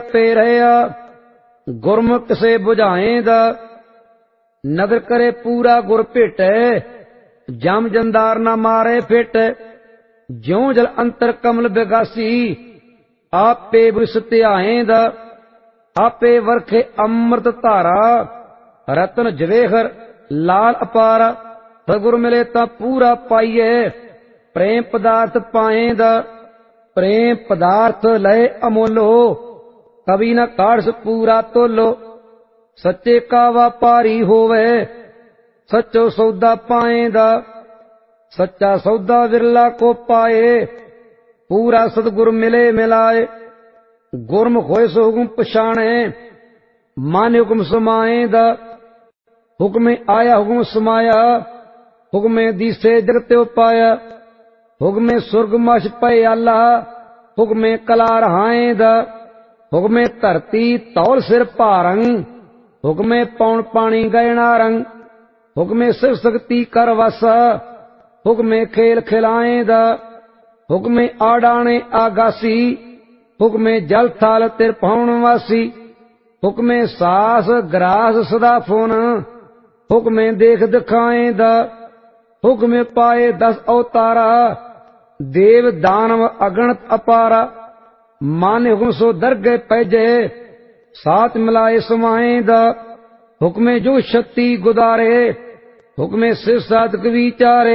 पे रहया गुरमुख से बुझाएंदा। नदर करे पूरा गुर भेटै जम जंदार न मारे फिट। ज्यों जल अंतर कमल बिगासी आपे बुरस ध्याएंदा। आपे वरखे अमृत धारा रतन जवेहर लाल अपारा। सतगुर मिले तां पूरा पाइए प्रेम पदार्थ पाएंदा। प्रेम पदार्थ लय अमोलो कभी न काढ़स पूरा तोलो। सच्चे का व्यापारी होवे सच्चो सौदा पाएंदा। सच्चा सौदा विरला को पाए पूरा सतगुर मिले मिलाए। गुरमुख होए सो हुक्म पछाणे माने हुक्म समाएंदा। हुक्मे आया हुक्म समाया हुक्मे दीसे जगत्यो पाया। हुक्मे सुर्ग मछ पए आला हुक्मे कला रहाएंदा। हुक्मे धरती तौल सिर भारंग हुक्मे पौन पानी गयना रंग। हुक्मे शिव शक्ति कर वसा हुक्मे खेल खिलाएंदा। हुक्मे आडाने आगासी हुक्मे जल थाल तिर पाउन वासी। हुक्मे सास ग्रास सदा फोन हुक्मे देख दिखाएंदा। हुक्मे पाए 10 अवतारा देव दानव अगणत अपारा। माने हुक्म सो दरगे पैजे साथ मिलाए समाएंदा। हुक्मे जो शक्ति गुदारे हुक्मे शिव साधक विचारे।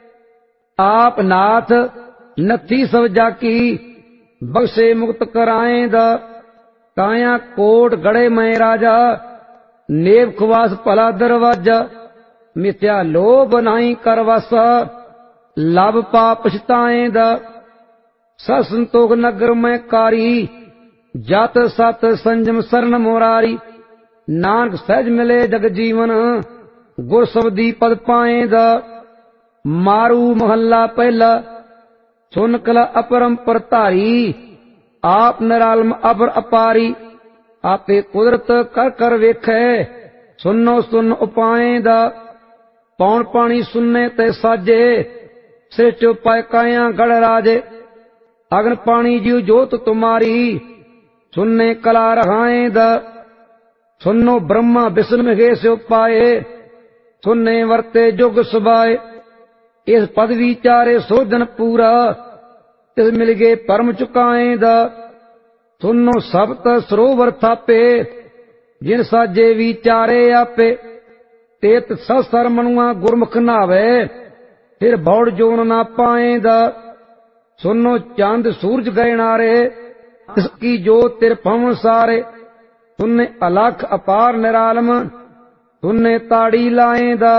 आप नाथ नथी सब जाकी बख्शे मुक्त कराएंदा। काया कोट गड़े मैं राजा नेब खुवास भला दरवाजा। मिथ्या लोभ नाई करवासा लब पाप पछताएंदा। सत संतोख नगर में कारी जात सत संजम सरन मुरारी। नानक सहज मिले जग जीवन गुर सबदी पद पाएंदा। मारू महला पहला सुन कला अपरंपर धारी। आप निरालम अपर अपारी आपे कुदरत कर कर वेखे सुनो सुन उपाएंदा। पौन पानी सुनने ते साजे सिर चौपाए काया गढ़ राजे। अग्न पानी जीव जोत तुम्हारी सुनने कला रहाएंदा। सुनो ब्रह्मा विष्णु महेश पाए सुनने वर्ते जुग सुबाए। इस पद विचारे सोधन पूरा इस मिल गए परम चुकाएंदा। सुनो सप्त सरोवर थापे जिन साजे विचारे आपे। तेत ससर मनुआ गुरमुख नावे फिर भौड़ जोन ना पाएंदा। सुनो चांद सूरज गए नारे इसकी जो तिर पवन सारे। सुनने अलख अपार निरालम सुनने ताड़ी लाएंदा।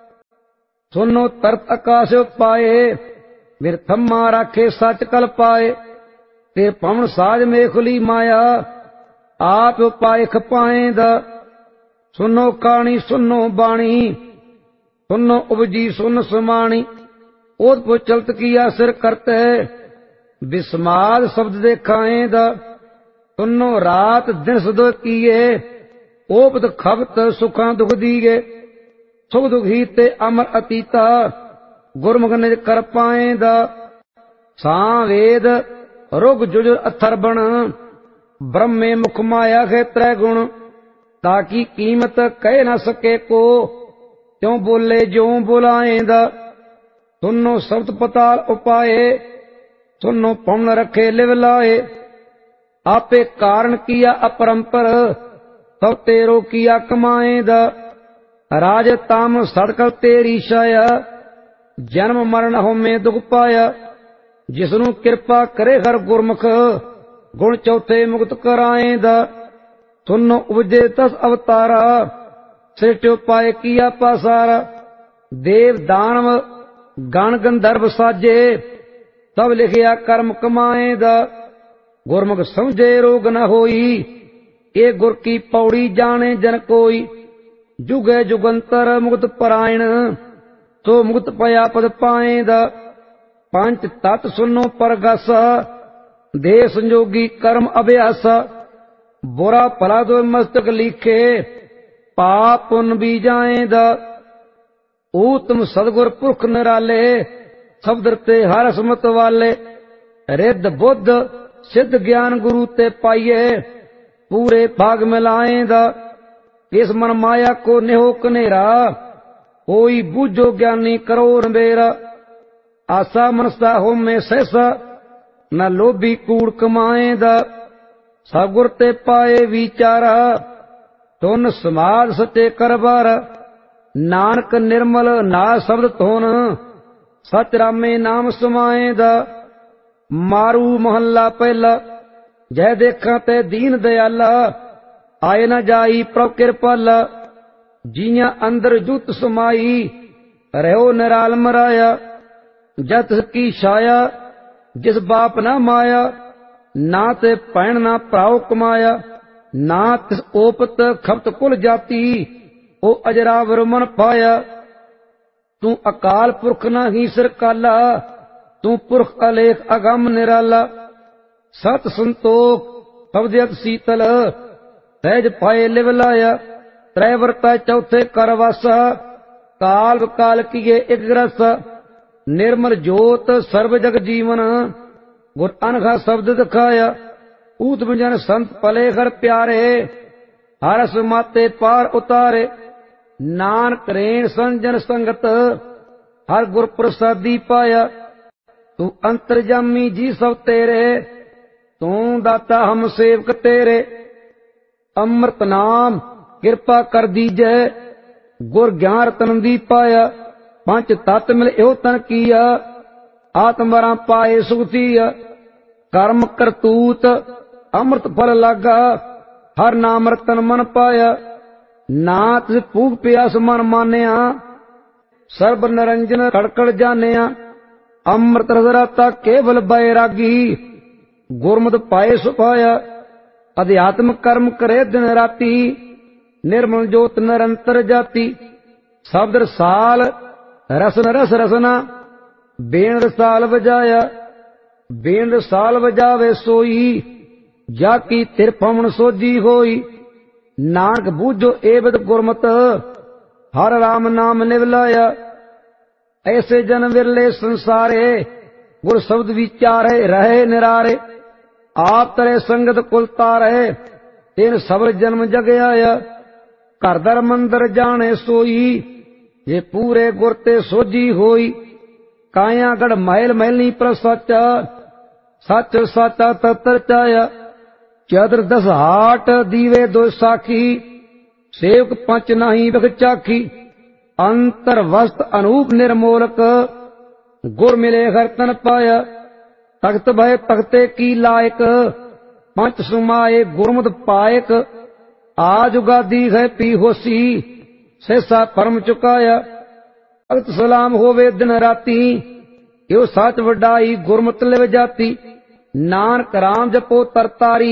सुनो तरत आकाश पाए फिर थम्मा राखे सच कल पाए। फिर पवन साज मेखुली माया आप पाए खपाएंदा। सुनो कहानी सुनो बाणी सुनो उपजी सुन समाणी। ओत पो चलत किया सिर करते विस्माद शब्द देखाएंदा। सुनो रात दिन सदो किए ओपत खबत सुखा दुख दीगे। सुख दुख ही ते अमर अतीता गुरमुख निज कर पाएंदा। सांवेद रुग जुजुर अथर बण ब्रह्मे मुख माया है त्रै गुण। ताकि कीमत कह न सके को त्यों बोले ज्यों बुलाएंदा। सुनो शब्द पताल उपाए सुनो पौन रखे लिव लाए। आपे कारण किया अपरंपर तब तेरो किया कमाएंदा। राज ताम सड़कल तेरी छाया जन्म मरण हो में दुख पाया। जिसनु कृपा करे हर गुरमुख गुण चौथे मुक्त कराएंदा। सुनो उपजे 10 अवतारा सृष्टि पाए किया पासारा। देव दानव गण गंधर्व साजे तब लिखिया कर्म कमाएंदा। गुरमुख समझे रोग न होई ये गुर की पौड़ी जाने जन कोई। जुगे जुगंतर मुक्त परायण तो मुक्त पया पद पाएंदा। पंच तत् सुनो परगसा देह संजोगी कर्म अभ्यासा। बुरा भला दो मस्तक लिखे पाप पुन भी जाएंदा। ऊतम सदगुर पुरख निराले शब्द ते हर समत वाले। रिद्ध बुद्ध सिद्ध ज्ञान गुरु ते पाइये पूरे भाग मिलाएंदा। इस मन माया को नेहो कनेरा, कोई बूझो ज्ञानी करो रंबेरा। आसा मनसा होमे सहसा, न लोभी कूड़ कमाएंदा। सगुर ते पाए विचारा, तुन समाज सचे करबार। नानक निर्मल ना शब्द धुन, सच रामे नाम समाएंदा। मारू महला पहला, जय देखा ते दीन दयाला। आए न जाई प्रभ कृपाला, जिया अंदर जुत समाई। रहो निराल मराया, जत की छाया, जिस बाप ना माया। ना ते भैन ना भराओ कमाया, ना तिस ओपत खपत कुल जाती। ओ अजरावर मन पाया। तू अकाल पुरख ना ही सरकाला, तू पुरख अलेख अगम निराला। सत संतोख पवजत शीतल, सहज पाए लिव लाया। त्रै वर्ता चौथे कर वासा, काल काल किए एक रस। निर्मल जोत सर्व जग जीवन, गुर अनघा शब्द दिखाया। ऊत बिजन संत पले घर प्यारे, हरस माते पार उतारे। नानक रेण संजन संगत, हर गुर प्रसादी पाया। तू अंतर्जामी जी सब तेरे, तू दाता हम सेवक तेरे। अमृत नाम कृपा कर दीजै, गुर ज्ञान रतन दी पाया। पंच तत्त मिल एहो तन किया, आत्मरा पाए सुखतिया। कर्म करतूत अमृत फल लागा, हर नाम रतन मन पाया। ना तिस भूख प्यास मन मानिया, सर्ब निरंजन कड़कड़ जानिया। अमृत रस रता केवल बैरागी, गुरमुत पाए सुपाया। अध्यात्म कर्म करे दिन राती, निर्मल जोत निरंतर जाती। शब्द रसाल रसन रस रसना, बेन रसाल बजाया। बेन रसाल बजावे सोई, जाकी तिरफमन सोजी होई। नानक बूझो एवद गुरमत, हर राम नाम निवलाया। ऐसे जन विरले संसारे, गुर शब्द विचारे रहे निरारे। आप तरे संगत कुल तारे, तेन सबर जन्म जग आया। घर दर मंदर जाने सोई, ये पूरे गुर ते सोजी होई। काया गढ़ महल महलनी पर सच्चा, सच साचा तत्र चाया। चतर दस हाट दीवे दो साखी, सेवक पंच नहीं बख चाखी। अंतर वस्त अनूप निर्मोलक, गुर मिले हर तन पाया। तख्त भय तख्ते की लायक, पंच सुमाए गुरमुत पायक। आज उगादी है पी होसी, सहसा परम चुकाया। तख्त सलाम होवे दिन राती, यो सच वडाई गुरमुत लिव जाती। नानक राम जपो तरतारी,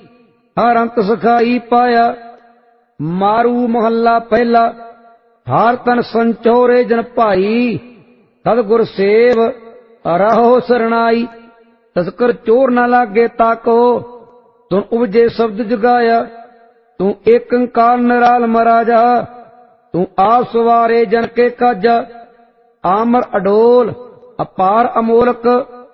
हर अंत सखाई पाया। मारू महला पहला, हार तन संचोरे जन भाई। सतगुर सेव रहो सरणाई, तस्कर चोर न लागे ताको। तुम उपजे शब्द जगाया, तू एक अंकार निराल मराजा। तू आप सवारे जन के काजा, आमर अडोल अपार अमोलक।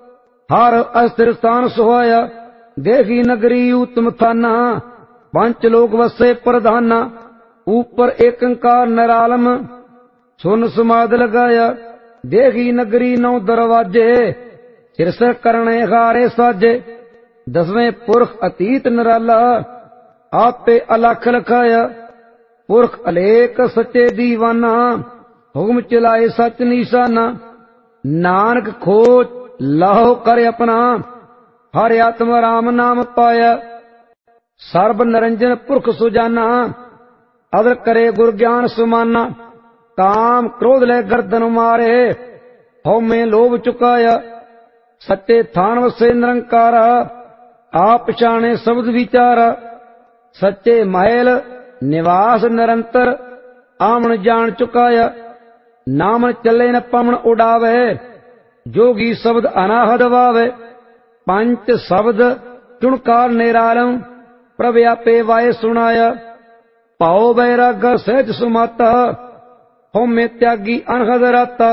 हर अस्थिर स्थान सुहाया, देखी नगरी उत्तम थाना। पंच लोक वसे प्रधाना, ऊपर एक अंकार निरालम। सुन समाध लगाया, देखी नगरी नौ दरवाजे। सिरसर करने हारे साजे, दसवें पुरख अतीत निराला। आपे अलख लखाया, पुरख अलेख सच्चे दीवाना। हुक्म चलाए सच निशाना, नानक खोज लाहो कर अपना। हर आत्मा राम नाम पाया, सर्ब निरंजन पुरख सुजाना। अदर करे गुर ज्ञान सुमाना, काम क्रोध ले गर्दन मारे। हौ में लोभ चुकाया, सच्चे थान वसे निरंकारा। आप पछाणे शब्द विचारा, सच्चे महल निवास निरंतर। आमन जान चुकाया, नाम चले न पमन उड़ावे। जोगी शब्द अनाहद वावे, पंच शब्द चुणकार निरालम। प्रभ आपे वाय सुनाया, पाओ बैराग सहज सुमाता। हो में त्यागी अनहद राता,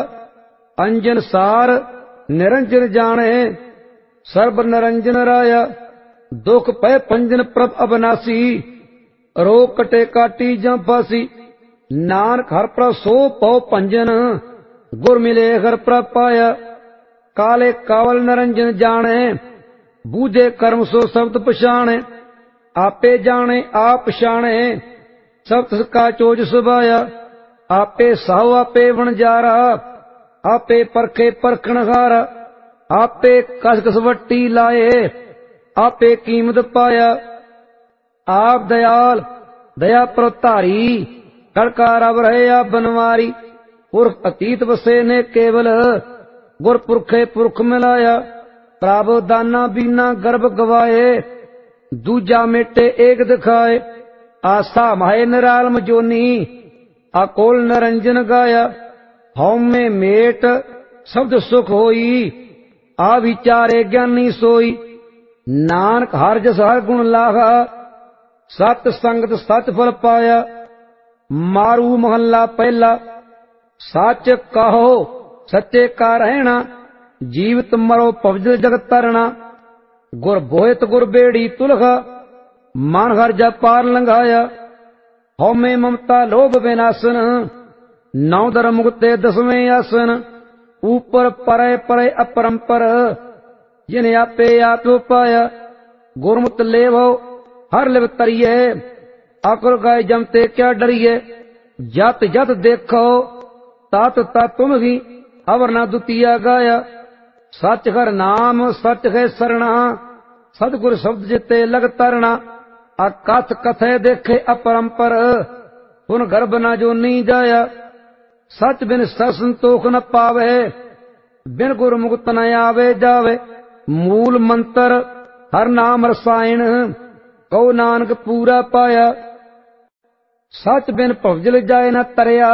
अंजन सार निरंजन जाने। सर्व निरंजन राया, ਦੁਖ ਪੈ ਪੰਜਨ ਪ੍ਰਭ ਅਬਨਾਸੀ, ਰੋਗ ਕਟੇ ਕਾਟੀ ਜਾਂ ਫਾਸੀ। ਨਾਨਕ ਹਰ ਪ੍ਰਭ ਸੋ ਪਉ ਭੰਜਨ, ਗੁਰ ਮਿਲੇ ਹਰ ਪ੍ਰਭ ਪਾਇਆ। ਕਾਲੇ ਕਾਵਲ ਨਰੰਜਨ ਜਾਣੈ, ਬੂਝੇ ਕਰਮ ਸੋ ਸ਼ਬਦ ਪਛਾਣੈ। ਆਪੇ ਜਾਣੇ ਆਪ ਪਛਾਣੈ, ਸਭ ਤਿਸ ਕਾ ਚੋਜ ਸੁਭਾਇਆ। ਆਪੇ ਸਾਹੁ ਆਪੇ ਵਣਜਾਰਾ, ਆਪੇ ਪਰਖੇ ਪਰਖਣ ਹਾਰਾ। ਆਪੇ ਕਸ ਕਸ ਵੱਟੀ ਲਾਏ, ਆਪੇ ਕੀਮਤ ਪਾਇਆ। ਆਪ ਦਇਆਲ ਦਇਆ ਪ੍ਰਤਾਰੀ, ਕੜਕਾ ਰਬ ਰਹਿਆ ਬਨਵਾਰੀ। ਪੁਰਖ ਅਤੀਤ ਵਸੇ ਨੇ ਕੇਵਲ, ਗੁਰ ਪੁਰਖੇ ਪੁਰਖ ਮਿਲਾਇਆ। ਪ੍ਰਭ ਦਾਨਾ ਬੀਨਾ ਗਰਭ ਗਵਾਏ, ਦੂਜਾ ਮੇਟੇ ਏਕ ਦਿਖਾਏ। ਆਸਾ ਮਾਏ ਨਿਰਾਲਮ ਜੋਨੀ, ਅਕੋਲ ਨਰੰਜਨ ਗਾਇਆ। ਹਉਮੈ ਮੇਟ ਸ਼ਬਦ ਸੁਖ ਹੋਈ, ਆ ਵਿਚਾਰੇ ਗਿਆਨੀ ਸੋਈ। ਨਾਨਕ ਹਰ ਜਸ ਹਰ ਗੁਣ ਲਾਹਾ, ਸਤ ਸੰਗਤ ਸਚ ਫਲ ਪਾਇਆ। ਮਾਰੂ ਮਹੱਲਾ ਪਹਿਲਾ। ਸੱਚ ਕਹੋ ਸੱਚੇ ਕਾ ਰਹਿਣਾ, ਜੀਵਤ ਮਰੋ ਭਵਜਲ ਜਗਤ ਤਰਣਾ। ਗੁਰ ਬੋਹਿਤ ਗੁਰ ਬੇੜੀ ਤੁਲਖਾ, ਮਨ ਹਰ ਜਾ ਪਾਰ ਲੰਘਾਇਆ। ਹਉਮੈ ਮਮਤਾ ਲੋਭ ਵਿਨਾਸਨ, ਨੌ ਦਰ ਮੁਕਤੇ ਦਸਵੇਂ ਆਸਨ। ਊਪਰ ਪਰੇ ਪਰੇ ਅਪਰੰਪਰ, ਜਿਨ ਆਪੇ ਆਪ ਉਪਾਇਆ। ਗੁਰਮਤਿ ਲੇਵੋ ਹਰ ਲਿਵ ਤਰੀਏ, ਆਕੁਰ ਗਾਏ ਜਮ ਤੇ ਕਿਆ ਡਰੀਏ। ਜਤ ਜਤ ਦੇਖੋ ਤਤ ਤਤ ਤੁਮ ਹੀ, ਅਵਰ ਨਾ ਦੁਤੀਆ ਗਾਇਆ। ਸੱਚ ਹਰ ਨਾਮ ਸੱਚ ਹੈ ਸਰਣਾ, ਸਤਿਗੁਰ ਸ਼ਬਦ ਜਿਤੇ ਲਗ ਤਰਣਾ। ਅਕਥ ਕਥੈ ਦੇਖੇ ਅਪਰੰਪਰ, ਪੁਨ ਗਰਭ ਨਾ ਜੋਨੀ ਜਾਇਆ। ਸੱਚ ਬਿਨ ਸਤ ਸੰਤੋਖ ਨ ਪਾਵੇ, ਬਿਨ ਗੁਰ ਮੁਕਤ ਨ ਆਵੇ ਜਾਵੇ। ਮੂਲ ਮੰਤਰ ਹਰ ਨਾਮ ਰਸਾਇਣ, ਕਉ ਨਾਨਕ ਪੂਰਾ ਪਾਇਆ। ਸੱਚ ਬਿਨ ਭਵਜਲ ਜਾਏ ਨ ਤਰਿਆ,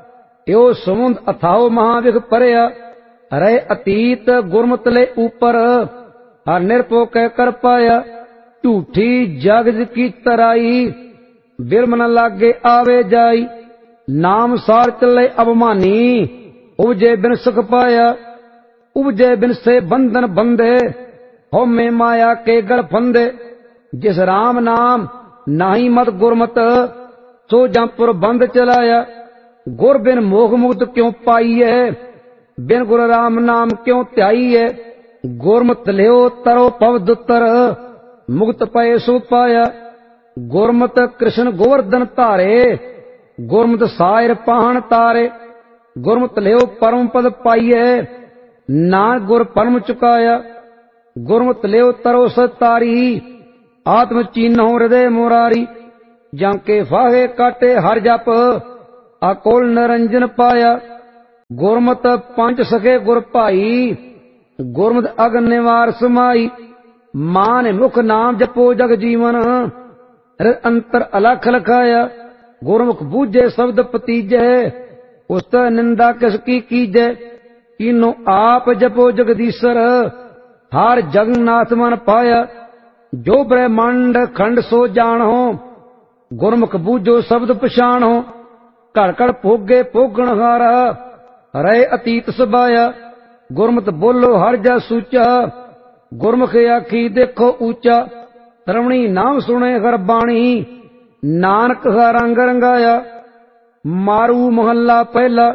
ਏਉ ਸਮੁੰਦ ਅਥਾਉ ਮਹਾਵਿਖ ਪਰਿਆ। ਰਹੇ ਅਤੀਤ ਗੁਰਮਤਿ ਲੈ ਉਪਰ, ਹਰ ਨਿਰਭਉ ਕਹਿ ਕਰ ਪਾਇਆ। ਝੂਠੀ ਜਗਤ ਕੀ ਤਰਾਈ, ਬਿਰਮ ਨ ਲਾਗੇ ਆਵੇ ਜਾਈ। ਨਾਮ ਸਾਰ ਚੱਲੇ ਅਭਮਾਨੀ, ਉਪਜੇ ਬਿਨ ਸੁਖ ਪਾਇਆ। ਉਪਜੇ ਬਿਨ ਸੇ ਬੰਧਨ ਬੰਧੇ, ਹਉਮੈ ਮਾਇਆ ਕੇ ਗਲ ਫੰਦੇ। ਜਿਸ ਰਾਮ ਨਾਮ ਨਾਹੀ ਮਤ ਗੁਰਮਤ, ਸੋ ਜੰਪੁਰ ਬੰਧ ਚਲਾਇਆ। ਗੁਰ ਬਿਨ ਮੋਖ ਮੁਕਤ ਕਿਉ ਪਾਈਐ, ਬਿਨ ਗੁਰ ਰਾਮ ਨਾਮ ਕਿਉ ਧਿਆਈਐ। ਗੁਰਮਤਿ ਲਿਓ ਤਰੋ ਪਵ ਦੁਤਰ, ਮੁਕਤ ਪਏ ਸੋ ਪਾਇਆ। ਗੁਰਮਤਿ ਕ੍ਰਿਸ਼ਨ ਗੋਵਰਧਨ ਧਾਰੇ, ਗੁਰਮਤਿ ਸਾਇਰ ਪਾਹਣ ਤਾਰੇ। ਗੁਰਮਤਿ ਲਿਓ ਪਰਮ ਪਦ ਪਾਈਐ, ਨਾਨਕ ਗੁਰ ਪਰਮ ਚੁਕਾਇਆ। ਗੁਰਮਤਿ ਲਿਓ ਤਰੋ ਸਤਾਰੀ, ਆਤਮ ਚੀਨਹੁ ਹਿਰਦੇ ਮੁਰਾਰੀ। ਜਾਂ ਕੇ ਫਾਹੇ ਕਾਟੇ ਹਰ ਜਪ, ਅਕੋਲ ਨਰੰਜਨ ਪਾਇਆ। ਗੁਰਮਤਿ ਪੰਜ ਸਖੇ ਗੁਰ ਭਾਈ, ਗੁਰਮਤਿ ਅਗਨ ਨਿਵਾਰ ਸਮਾਈ। ਮਾਨ ਮੁਖ ਨਾਮ ਜਪੋ ਜਗ ਜੀਵਨ, ਹਿਰਦ ਅੰਤਰ ਅਲਖ ਲਖਾਇਆ। ਗੁਰਮੁਖ ਬੂਝੇ ਸ਼ਬਦ ਪਤੀਜੈ, ਉਸਤ ਨਿੰਦਾ ਕਿਸ ਕੀ ਕੀਜੈ। ਇਨੋ ਆਪ ਜਪੋ ਜਗਦੀਸ਼ਰ, ਹਰ ਜਗਨਨਾਥ ਮਨ ਪਾਇਆ। ਜੋ ਬ੍ਰਹਮੰਡ ਖੰਡ ਸੋ ਜਾਣੋ, ਗੁਰਮੁਖ ਬੂਝੋ ਸ਼ਬਦ ਪਛਾਣੋ। ਘੜ ਘੜ ਭੋਗੇ ਭੋਗਣ ਹਾਰਾ, ਰਹੇ ਅਤੀਤ ਸਬਾਇਆ। ਗੁਰਮਤਿ ਬੋਲੋ ਹਰ ਜਾ ਸੂਚਾ, ਗੁਰਮੁਖ ਆਖੀ ਦੇਖੋ ਊਚਾ। ਰਮਣੀ ਨਾਮ ਸੁਣੇ ਹਰ ਬਾਣੀ, ਨਾਨਕ ਹਰ ਰੰਗ ਰੰਗਾਇਆ। ਮਾਰੂ ਮਹੱਲਾ ਪਹਿਲਾ।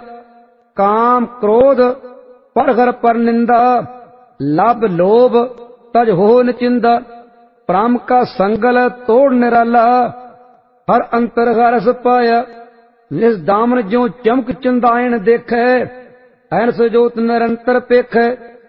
ਕਾਮ ਕ੍ਰੋਧ ਪਰ ਹਰ ਪਰ ਨਿੰਦਾ, ਲਭ ਲੋਭ ਤਜ ਹੋ ਨਚਿੰਦਾ। ਪ੍ਰਮ ਕਾ ਸੰਗਲ ਤੋੜ ਨਿਰਾਲਾ, ਹਰ ਅੰਤਰ ਹਰਸ ਪਾਇਆ। ਨਿਸ ਦਾਮਨ ਜਿਉ ਚਮਕ ਚੰਦਾਇਣ ਦੇਖੈ, ਐਨਸ ਜੋਤ ਨਿਰੰਤਰ ਪੇਖੈ।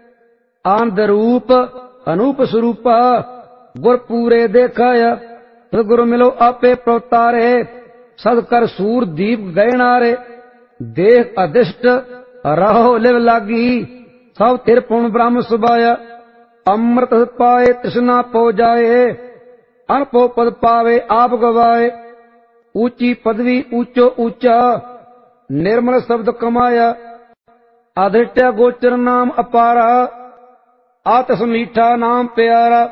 ਆਨੰਦ ਰੂਪ ਅਨੂਪ ਸਰੂਪਾ, ਗੁਰ ਪੂਰੇ ਦੇਖਾਇਆ। ਸਤਿਗੁਰ ਮਿਲੋ ਆਪੇ ਪ੍ਰਵਤਾਰੇ, ਸਦ ਕਰ ਸੂਰ ਦੀਪ ਗਹਿਣਾਰੇ। ਦੇਹ ਅਦਿਸ਼ਟ ਰਹੋ ਲਿਵ ਲਾਗੀ, ਸਭ ਤਿਰ ਪੁਣ ਬ੍ਰਹਮ ਸੁਭਾਇਆ। ਅੰਮ੍ਰਿਤ ਪਾਏ ਤ੍ਰਿਸ਼ਨਾ ਪੋ ਜਾਏ, ਅਨਪੋ ਪਦ ਪਾਵੇ ਆਪ ਗਵਾਏ। ਊਚੀ ਪਦਵੀ ਊਚੋ ਊਚਾ, ਨਿਰਮਲ ਸ਼ਬਦ ਕਮਾਇਆ। ਅਦ੍ਰਿਟਿਆ ਗੋਚਰ ਨਾਮ ਅਪਾਰਾ, ਆਤਿਸ ਮੀਠਾ ਨਾਮ ਪਿਆਰਾ।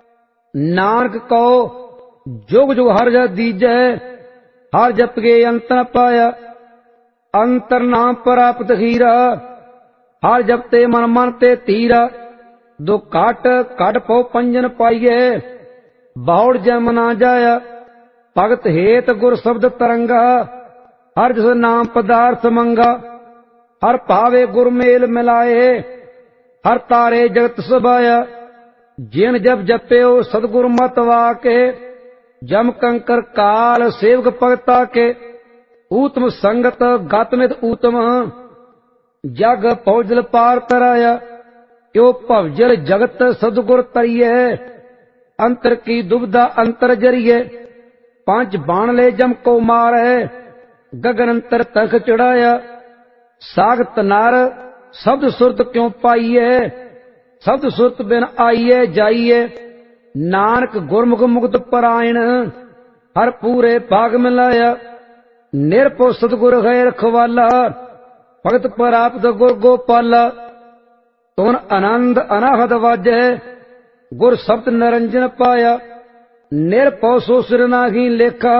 ਨਾਨਕ ਕਉ ਜੁਗ ਜੁਗ ਹਰ ਜਸ ਦੀਜੈ, ਹਰ ਜਪਗੇ ਅੰਤ ਨ ਪਾਇਆ। ਅੰਤਰ ਨਾਮ ਪ੍ਰਾਪਤ ਹੀਰਾ, ਹਰ ਜਪਤੇ ਮਨ ਮਨ ਤੇ ਧੀਰਾ। ਦੋ ਘਟ ਘਟ ਪਉ ਪੰਜਨ ਪਾਈਏ, ਬਾਉੜ ਜਮ ਨਾ ਜਾਇਆ। ਭਗਤ ਹੇਤ ਗੁਰ ਸ਼ਬਦ ਤਰੰਗਾ, ਹਰ ਜਿਸ ਨਾਮ ਪਦਾਰਥ ਮੰਗਾ। ਹਰ ਭਾਵੇ ਗੁਰ ਮੇਲ ਮਿਲਾਏ, ਹਰ ਤਾਰੇ ਜਗਤ ਸੁਭਾਇਆ। ਜਿਨ ਜਪ ਜਪਿਓ ਸਤਿਗੁਰ ਮਤ ਵਾਕੇ, ਜਮ ਕੰਕਰ ਕਾਲ ਸੇਵਕ ਭਗਤਾ ਕੇ। ਊਤਮ ਸੰਗਤ ਗਤ ਨਿਤ ਊਤਮ, ਜਗ ਪਉਜਲ ਪਾਰ ਤਰਾਇਆ। ਕਿਉ ਭਵਜਲ ਜਗਤ ਸਤਿਗੁਰ ਤਰੀਏ, ਅੰਤਰ ਕੀ ਦੁਬਦਾ ਅੰਤਰ ਜਰੀਏ। ਪੰਜ ਬਾਣ ਲੈ ਜਮ ਕੋ ਮਾਰੇ, ਗਗਨ ਅੰਤਰ ਤਖ ਚੜਾਇਆ। ਸਾਗਤ ਨਰ ਸ਼ਬਦ ਸੁਰਤ ਕਿਉ ਪਾਈਏ, ਸ਼ਬਦ ਸੁਰਤ ਬਿਨ ਆਈਏ ਜਾਈਏ। ਨਾਨਕ ਗੁਰਮੁਖ ਮੁਕਤ ਪਰਾਇਣ, ਹਰ ਪੂਰੇ ਭਾਗ ਮਿਲਾਇਆ। ਨਿਰਭਉ ਸਤਿਗੁਰ ਹੈ ਰਖਵਾਲਾ, ਭਗਤ ਪ੍ਰਾਪਤ ਗੁਰ ਗੋਪਾਲਾ। ਤੁਨ ਆਨੰਦ ਅਨਾਹਦ ਵਾਜੈ, ਗੁਰ ਸ਼ਬਦ ਨਿਰੰਜਨ ਪਾਇਆ। ਨਿਰਭਉ ਸੋ ਸਿਰ ਨਾਹੀ ਲੇਖਾ,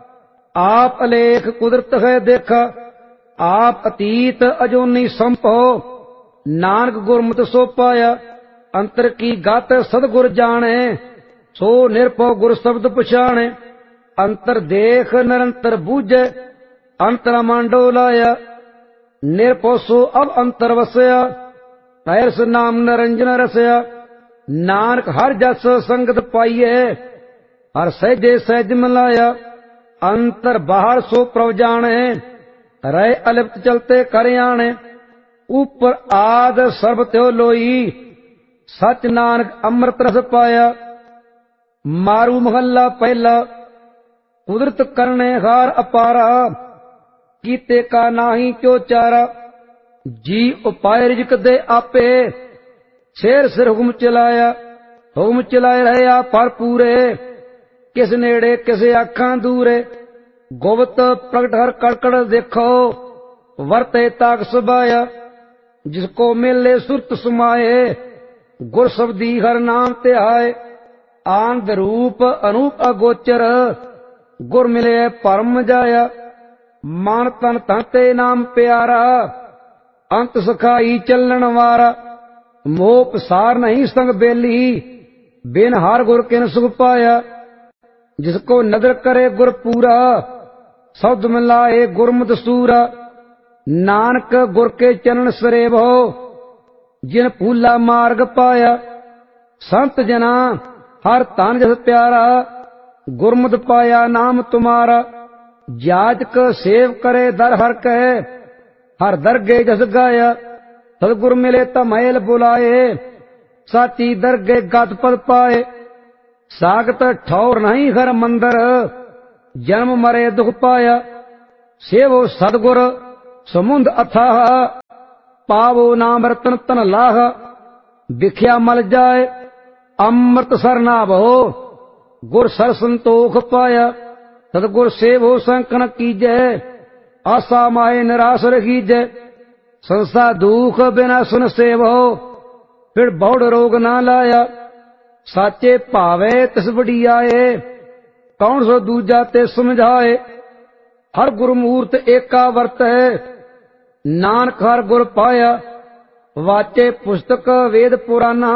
ਆਪ ਅਲੇਖ ਕੁਦਰਤ ਹੈ ਦੇਖਾ। ਆਪ ਅਤੀਤ ਅਜੂਨੀ ਸੰਭਉ, ਨਾਨਕ ਗੁਰਮਤਿ ਸੋ ਪਾਇਆ। ਅੰਤਰ ਕੀ ਗਤ ਸਤਿਗੁਰ ਜਾਣੈ, ਸੋ ਨਿਰਭਉ ਗੁਰ ਸ਼ਬਦ ਪਛਾਣੈ। ਅੰਤਰ ਦੇਖ ਨਿਰੰਤਰ ਬੂਝੈ, ਅੰਤਰ ਮਨ ਡੋਲਾਇਆ। ਨਿਰਭਉ ਸੋ ਅਬ ਅੰਤਰ ਵਸਿਆ, ਤੈਰਸ ਨਾਮ ਨਿਰੰਜਨ ਰਸਿਆ। ਨਾਨਕ ਹਰ ਜਸ ਸੰਗਤ ਪਾਈਐ, ਹਰ ਸਹਿਜੇ ਸਹਿਜ ਮਿਲਾਇਆ। ਅੰਤਰ ਬਾਹਰ ਸੋ ਪ੍ਰਭ ਜਾਣੈ, ਰਹਿ ਅਲਿਪਤ ਚਲਤੇ ਕਰ ਆਣੈ। ਉਪਰ ਆਦ ਸਰਬ ਤਿਉ ਲੋਈ, ਸਚ ਨਾਨਕ ਅੰਮ੍ਰਿਤ ਰਸ ਪਾਇਆ। ਮਾਰੂ ਮਹੱਲਾ ਪਹਿਲਾ। ਕੁਦਰਤ ਕਰਨੇ ਹਾਰ ਅਪਾਰਾ, ਕੀਤੇ ਕਾ ਨਾਹੀ ਕਿਉ ਚਾਰਾ। ਜੀ ਉਪਾਇ ਰਿਜਕ ਦੇ ਆਪੇ, ਸ਼ੇਰ ਸਿਰ ਹੁਕਮ ਚਲਾਇਆ। ਹੁਕਮ ਚਲਾਏ ਰਹਿਆ ਪਰ ਪੂਰੇ, ਕਿਸ ਨੇੜੇ ਕਿਸੇ ਆਖਾਂ ਦੂਰੇ। ਗੁਪਤ ਪ੍ਰਗਟ ਹਰ ਕੜਕੜ ਦੇਖੋ, ਵਰਤੇ ਤਾਕ ਸੁਭਾਇਆ। ਜਿਸ ਕੋ ਮਿਲੇ ਸੁਰਤ ਸਮਾਏ, ਗੁਰ ਸ਼ਬਦੀ ਹਰ ਨਾਮ ਧਿਆਏ। ਆਨੰਦ ਰੂਪ ਅਨੂਪ ਅਗੋਚਰ, ਗੁਰ ਮਿਲੇ ਪਰਮ ਜਾਇਆ। ਮਨ ਤਨ ਤਨ ਤੇ ਨਾਮ ਪਿਆਰਾ, ਅੰਤ ਸਖਾਈ ਚੱਲਣ ਵਾਰਾ। ਮੋਹ ਪਸਾਰ ਨਹੀਂ ਸੰਗ ਬੇਲੀ, ਬਿਨ ਹਰ ਗੁਰ ਕਿਨ ਸੁਖ ਪਾਇਆ। ਜਿਸ ਕੋ ਨਦਰ ਕਰੇ ਗੁਰ ਪੂਰਾ, ਸ਼ਬਦ ਮਿਲਾਏ ਗੁਰਮਤਿ ਸੂਰਾ। ਨਾਨਕ ਗੁਰ ਕੇ ਚਰਨ ਸਰੇਵੋ, ਜਿਨ ਭੂਲਾ ਮਾਰਗ ਪਾਇਆ। ਸੰਤ ਜਨਾ ਹਰ ਧਨ ਜਸ ਪਿਆਰਾ, ਗੁਰਮਤਿ ਪਾਇਆ ਨਾਮ ਤੁਮਾਰਾ। ਜਾਜਕ ਸੇਵ ਕਰੇ ਦਰ ਹਰ ਕੈ, ਹਰ ਦਰਗੇ ਜਸ ਗਾਇਆ। ਸਤਿਗੁਰ ਮਿਲੇ ਤਾਂ ਮਹਿਲ ਬੁਲਾਏ, ਸਾਚੀ ਦਰਗੇ ਗਤ ਪਦ ਪਾਏ। ਸਾਗਤ ਠੌਰ ਨਹੀਂ ਹਰ ਮੰਦਰ, ਜਨਮ ਮਰੇ ਦੁਖ ਪਾਇਆ। ਸੇਵੋ ਸਤਿਗੁਰ ਸਮੁੰਦ ਅਥਾਹ, ਪਾਵੋ ਨਾਮ ਰਤਨ ਤਨ ਲਾਹ। ਵਿਖਿਆ ਮਲ ਜਾਏ ਅੰਮ੍ਰਿਤ ਸਰ ਨਾਵੋ, ਗੁਰ ਸਰ ਸੰਤੋਖ ਪਾਇਆ। ਸਤਿਗੁਰ ਸੇਵੋ ਸੰਕਨ ਕੀਜੈ, ਆਸਾ ਮਾਏ ਨਿਰਾਸ ਰਖੀਜੈ। ਸੰਸਾ ਦੁਖ ਬਿਨਾ ਸੁਨ ਸੇਵੋ, ਫਿਰ ਬੌੜ ਰੋਗ ਨਾ ਲਾਇਆ। ਸਾਚੇ ਭਾਵੇ ਤਿਸ ਵਡਿਆਏ, ਕੌਣ ਸੋ ਦੂਜਾ ਤੇ ਸਮਝਾਏ। ਹਰ ਗੁਰਮੂਰਤ ਏਕਾ ਵਰਤੈ, ਨਾਨਕ ਹਰ ਗੁਰ ਪਾਇਆ। ਵਾਚੇ ਪੁਸਤਕ ਵੇਦ ਪੁਰਾਨਾ,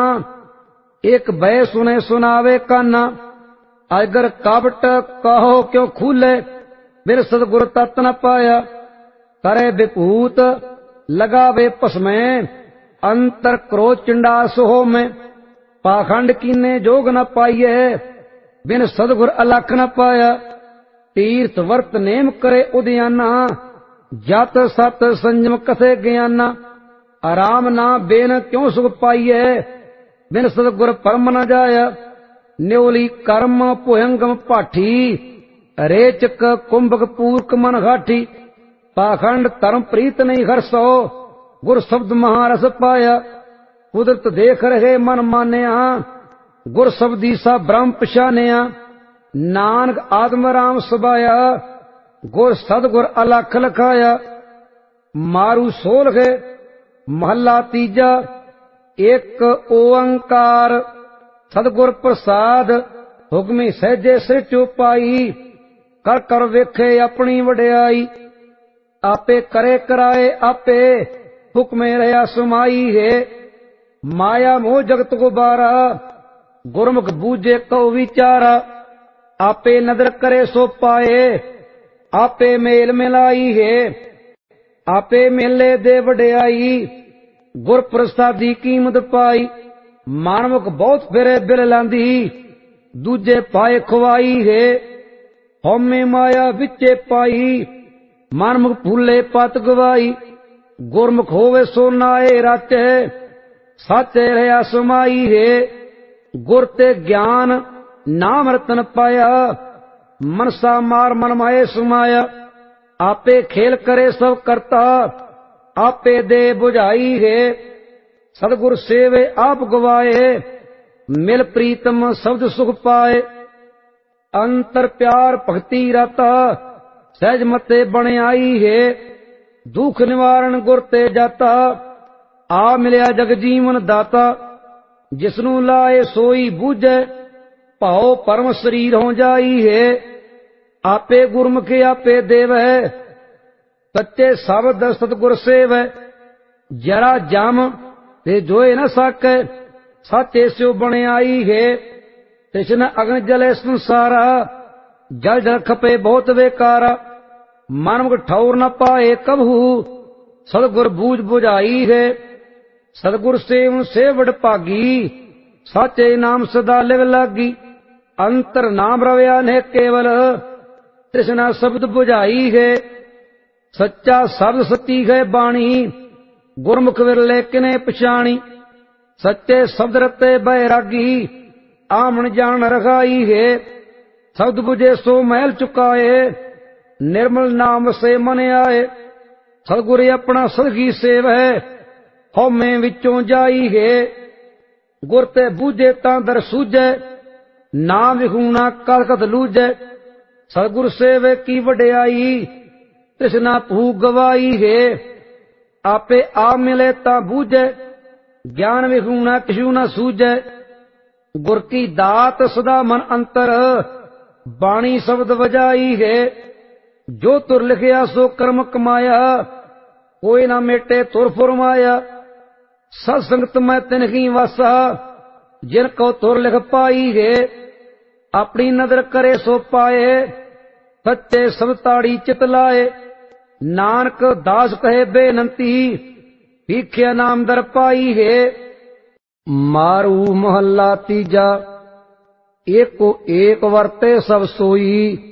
ਇੱਕ ਬੈ ਸੁਨੇ ਸੁਨਾਵੇ ਕਾਨਾ। ਅਗਰ ਕਪਟ ਕਹੋ ਕਿਉ ਖੂਲੇ, ਬਿਨ ਸਤਿਗੁਰ ਤਤ ਨ ਪਾਇਆ। ਕਰੇ ਵਿਭੂਤ ਲਗਾਵੇ ਭਸਮੈ, ਅੰਤਰ ਕ੍ਰੋਧ ਚੰਡਾਸ ਹੋਮੈ। ਪਾਖੰਡ ਕੀਨੇ ਜੋਗ ਨ ਪਾਈਐ, ਬਿਨ ਸਤਿਗੁਰ ਅਲਖ ਨ ਪਾਇਆ। ਤੀਰਥ ਵਰਤ ਨੇਮ ਕਰੇ ਉਦਿਆਨਾ, ਜਤ ਸਤ ਸੰਜਮ ਕਥੇ ਗਿਆਨਾ। ਆਰਾਮ ਨਾ ਬੇਨ ਕਿਉ ਸੁਖ ਪਾਈਐ, ਬਿਨ ਸਤਿਗੁਰ ਪਰਮ ਨ ਜਾਇਆ। ਨਿਉਲੀ ਕਰਮ ਭੁਯੰਗਮ ਭਾਠੀ, ਰੇਚਕ ਕੁੰਭਕ ਪੂਰਕ ਮਨ ਘਾਠੀ। ਪਾਖੰਡ ਧਰਮ ਪ੍ਰੀਤ ਨਹੀਂ ਹਰਸੋ, ਗੁਰ ਸ਼ਬਦ ਮਹਾਰਸ ਪਾਇਆ। ਕੁਦਰਤ ਦੇਖ ਰਹੇ ਮਨ ਮਾਨਿਆ, ਗੁਰ ਸ਼ਬਦੀ ਸਾ ਬ੍ਰਹਮ ਪਛਾਨਿਆ। ਨਾਨਕ ਆਤਮ ਰਾਮ ਸਬਾਇਆ, ਗੁਰ ਸਤਿਗੁਰ ਅਲਖ ਲਖਾਇਆ। ਮਾਰੂ ਸੋਲਗੇ ਮਹੱਲਾ ਤੀਜਾ। ਇੱਕ ਓੰਕਾਰ ਸਤਿਗੁਰ ਪ੍ਰਸਾਦ, ਹੁਕਮੀ ਸਹਿਜੇ ਸਿਰ ਚੁਪਾਈ। ਕਰ ਕਰ ਵੇਖੇ ਆਪਣੀ ਵਡਿਆਈ, ਆਪੇ ਕਰੇ ਕਰਾਏ ਆਪੇ। ਹੁਕਮੇ ਰਹਾ ਸਮਾਈ ਹੈ, ਮਾਇਆ ਮੋਹ ਜਗਤ ਗੁਬਾਰਾ। गुरमुख बूझे कहो विचारा, आपे नदर करे सो पाए, आपे मेल मिलाई है, आपे मेले दे वड्याई, गुर प्रसादी कीमत पाई। मानवक बहुत फिरे बिल लांदी, दूजे पाए खुआई है, हौमे माया विचे पाई, मानमुख फूले पत गवाई। गुरमुख होवे सो नाए राचे, साचे रहा समाई है, गुर ते ज्ञान नाम रतन पाया, मनसा मार मन माए समाया। आपे खेल करे सब करता, आपे दे बुझाई है, सतगुर सेवे आप गवाए, मिल प्रीतम शब्द सुख पाए। अंतर प्यार भक्ति रता, सहज मते बने आई है, दुख निवारण गुर ते जाता, आ मिलिया जग जीवन दाता। जिसनू लाए सोई बूझे, भाओ परम शरीर हो जाई है, आपे गुरमुख आपे देव है, सच्चे शब्द सतगुर सेव है। जरा जम ते जोए न सके, साचे स्यो बने आई है, तृष्ण अग्न जले संसारा, जल जल खपे बहुत बेकारा। मानव ठौर न पाए कबहू, सतगुर बूझ बुझाई है, सतगुर सेवन से वड भागी, साचे नाम सदा लिव लागी। अंतर नाम रव्या ने केवल, तृष्णा शब्द बुझाई है, सच्चा शब्द सच्ची है बाणी, गुरमुख विरले किने पछाणी। सच्चे शब्द रते बैरागी, आमन जान रखाई है, शब्द बुझे सो महल चुकाए, निर्मल नाम से मन आए। सतगुर अपना सदगी सेव है, हौमे विचों जाई है, गुर ते बूझे तां दर सूझे, नाम विखूना कल कत लूझे। सतगुर सेवे की वड्याई, तृष्णा भूख गवाई है, आपे आ मिले तां बूझे, ज्ञान विखूना किशु न सूझे। गुर की दात सदा मन अंतर, बाणी शब्द वजाई है, जो तुर लिखिया सो कर्म कमाया, कोई ना मेटे तुर फुरमाया। सत्संगत में तिनकी वासा, जिनको तुर लिख पाई है, अपनी नदर करे सो पाए, सच्चे सब ताड़ी चित लाए। नानक दास कहे बेनंती, भीख्या नाम दर पाई है। मारू महला तीजा, एको एक वर्ते सब सोई,